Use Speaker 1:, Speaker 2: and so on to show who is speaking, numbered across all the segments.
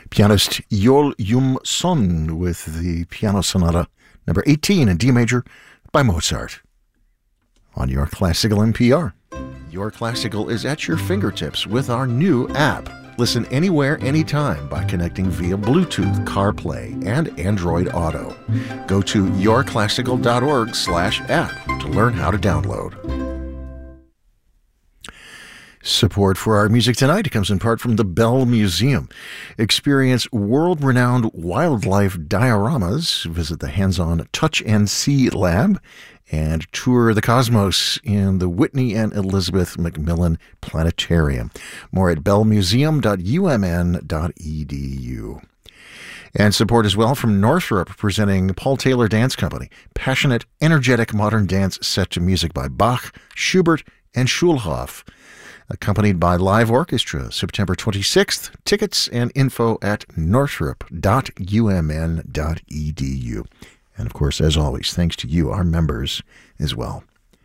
Speaker 1: Pianist Yol Yum Son with the Piano Sonata number 18 in D major by Mozart. On Your Classical NPR. Your Classical is at your fingertips with our new app. Listen anywhere, anytime by connecting via Bluetooth, CarPlay, and Android Auto. Go to yourclassical.org/app to learn how to download. Support for our music tonight comes in part from the Bell Museum. Experience world-renowned wildlife dioramas, visit the hands-on Touch and See Lab, and tour the cosmos in the Whitney and Elizabeth Macmillan Planetarium. More at bellmuseum.umn.edu. And support as well from Northrop, presenting Paul Taylor Dance Company. Passionate, energetic modern dance set to music by Bach, Schubert, and Schulhoff. Accompanied by live orchestra, September 26th. Tickets and info at northrop.umn.edu. And of course, as always, thanks to you, our members, as well.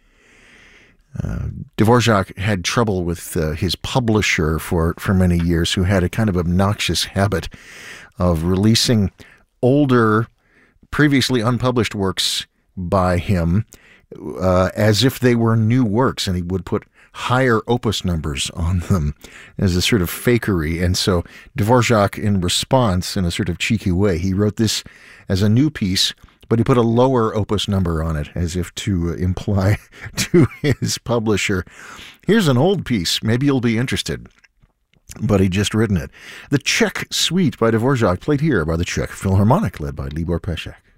Speaker 1: Dvorak had trouble with his publisher for many years, who had a kind of obnoxious habit of releasing older, previously unpublished works by him as if they were new works, and he would put higher opus numbers on them as a sort of fakery. And so Dvorak, in response, in a sort of cheeky way, he wrote this as a new piece, but he put a lower opus number on it as if to imply to his publisher, here's an old piece, maybe you'll be interested. But he'd just written it. The Czech Suite by Dvorak, played here by the Czech Philharmonic, led by Libor Pesek.